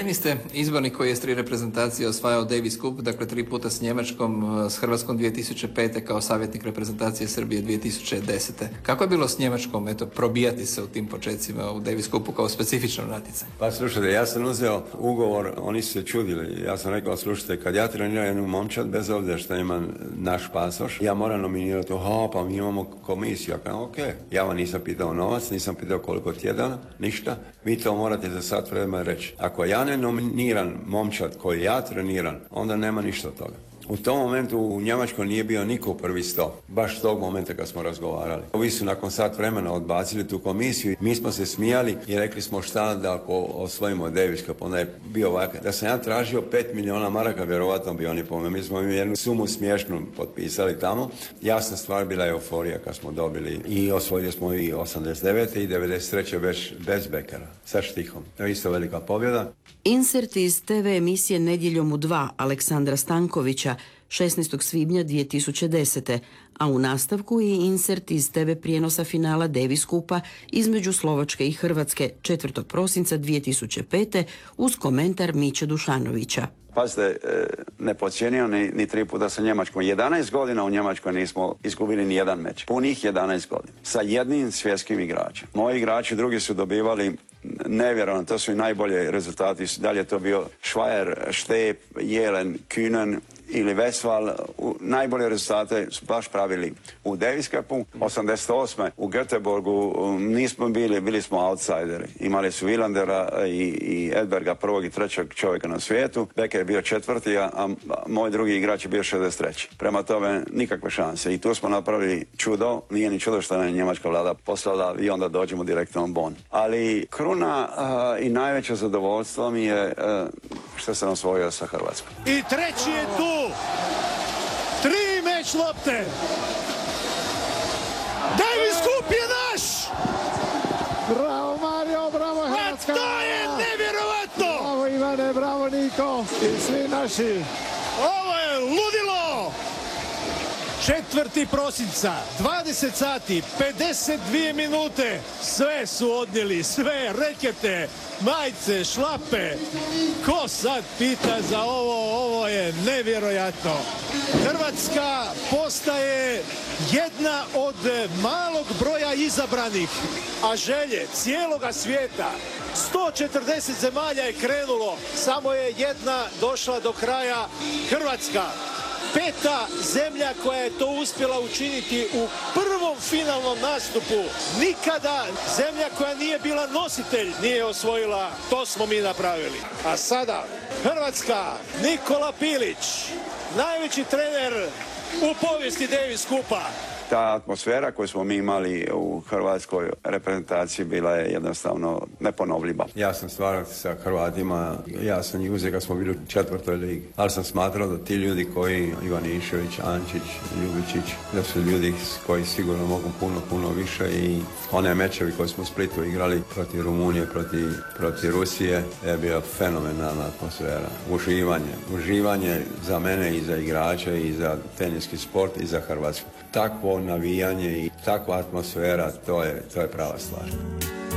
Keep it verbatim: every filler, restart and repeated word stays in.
Jedini ste izbornik koji je s tri reprezentacije osvajao Davis Cup, dakle tri puta s Njemačkom, s Hrvatskom dvije tisuće pete kao savjetnik reprezentacije Srbije dvije tisuće desete. Kako je bilo s Njemačkom, eto, probijati se u tim početcima u Davis Cupu kao specifično natjecanje? Pa slušajte, ja sam uzeo ugovor, oni su se čudili. Ja sam rekao, slušajte, kad ja treniram jednu momčad, bez obzira što imam naš pasoš, ja moram nominirati, ha, pa mi imamo komisiju. Ja kažem, ok, ja vam nisam pitao novac, nisam pitao koliko tjedana, ništa. Vi to morate za sat vremena reći. Ako ja ne nominiram momčad koji ja treniram, onda nema ništa od toga. U tom momentu u Njemačkoj nije bio niko u prvi sto. Baš tog momenta kad smo razgovarali. Ovi su nakon sat vremena odbacili tu komisiju. Mi smo se smijali i rekli smo šta da ako osvojimo Davis Cup. Onda je bio ovakav. Da sam ja tražio pet milijuna maraka, vjerovatno bi oni pomeli. Mi smo im jednu sumu smiješnu potpisali tamo. Jasna stvar bila euforija kad smo dobili. I osvojili smo i osamdeset devete i devedeset treće već bez Bekera. Sa štihom. To je isto velika pobjeda. Insert iz te ve emisije Nedjeljom u dva Aleksandra Stankovića šesnaestog svibnja dvije tisuće desete. A u nastavku i insert iz te ve prijenosa finala Davis Cupa između Slovačke i Hrvatske četvrtog prosinca dvije tisuće pete uz komentar Miće Dušanovića. Pazite, ne podcjenio ni, ni tri puta sa Njemačkom. jedanaest godina u Njemačkoj nismo izgubili ni jedan meč. Punih jedanaest godina. Sa jednim svjetskim igračem. Moji igrači drugi su dobivali nevjerojatno, to su i najbolje rezultati. Dalje je to bio Schweier, Štep, Jelen, Kühnen ili Westphal. Najbolje rezultate su baš pravili u Davis Cupu. osamdeset osme u Göteborgu nismo bili, bili smo outsideri. Imali su Wielandera i, i Edberga, prvog i trećeg čovjeka na svijetu. Becker je bio četvrti, a, a moj drugi igrač je bio šezdeset treći. Prema tome, nikakve šanse. I tu smo napravili čudo. Nije ni čudo što je njemačka vlada poslala i onda dođemo direktno u Bonn. Ali kruna uh, i najveće zadovoljstvo mi je uh, što sam osvojio sa Hrvatskom. I treći je tu. Tri meč lopte. Davis Cup je naš. Bravo Mario, bravo Hrvatska. A to je nevjerovatno. Bravo Ivane, bravo Niko i svi naši. Ovo je ludilo. četvrtog prosinca, dvadeset sati, pedeset dvije minute. Sve su odnijeli, sve rekete, majice, šlape. Ko sad pita za ovo? Ovo je nevjerojatno. Hrvatska postaje jedna od malog broja izabranih, a želje cijeloga svijeta. sto četrdeset zemalja je krenulo, samo je jedna došla do kraja, Hrvatska. Peta zemlja koja je to uspjela učiniti u prvom finalnom nastupu. Nikada zemlja koja nije bila nositelj nije osvojila. To smo mi napravili. A sada Hrvatska, Nikola Pilić, najveći trener u povijesti Davis Cupa. Ta atmosfera koju smo mi imali u hrvatskoj reprezentaciji bila je jednostavno neponovljiva. Ja sam stvarno sa Hrvatima, ja sam njih uzeo kad smo bili u četvrtoj ligi, ali sam smatrao da ti ljudi koji, Ivanišević, Ančić, Ljubičić, da su ljudi koji sigurno mogu puno, puno više i one mečevi koje smo u Splitu igrali protiv Rumunije, protiv, protiv Rusije, je bio fenomenalna atmosfera. Uživanje, uživanje za mene i za igrače i za teniski sport i za Hrvatsku. Takvo navijanje i takva atmosfera, to je, to je prava stvar.